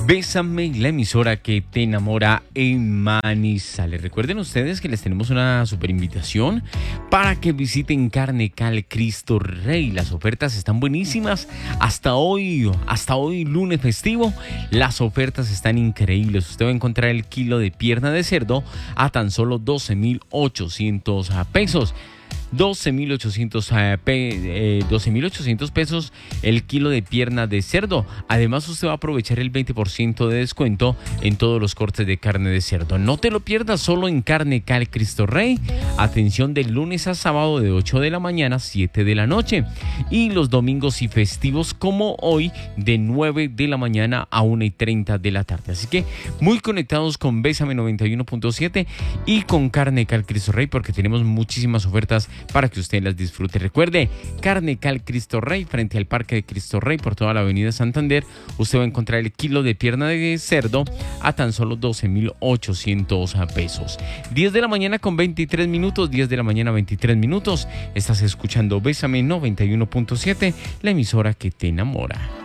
Bésame, la emisora que te enamora en Manizales. Recuerden ustedes que les tenemos una super invitación para que visiten Carnecal Cristo Rey. Las ofertas están buenísimas. Hasta hoy lunes festivo, las ofertas están increíbles. Usted va a encontrar el kilo de pierna de cerdo a tan solo 12,800 pesos. 12,800 pesos el kilo de pierna de cerdo. Además, usted va a aprovechar el 20% de descuento en todos los cortes de carne de cerdo. No te lo pierdas, solo en Carnecal Cristo Rey. Atención, de lunes a sábado de 8 de la mañana a 7 de la noche. Y los domingos y festivos como hoy de 9 de la mañana a 1:30 de la tarde. Así que muy conectados con Bésame 91.7 y con Carnecal Cristo Rey, porque tenemos muchísimas ofertas para que usted las disfrute. Recuerde, Carnecal Cristo Rey, frente al Parque de Cristo Rey, por toda la avenida Santander. Usted va a encontrar el kilo de pierna de cerdo a tan solo 12,800 pesos. 10 de la mañana con 23 minutos, 10 de la mañana 23 minutos. Estás escuchando Bésame 91.7, la emisora que te enamora.